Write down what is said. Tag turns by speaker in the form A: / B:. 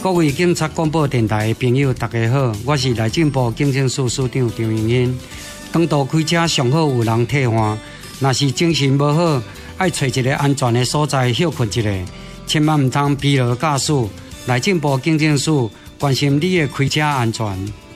A: 各位警察广播电台的朋友，大家好，我是内政部警政署署长张荣兴。当道开车上好有人替换，若是精神无好，爱找一个安全的所在休困一下，千万唔通疲劳驾驶。内政部警政署关心你的开车安全。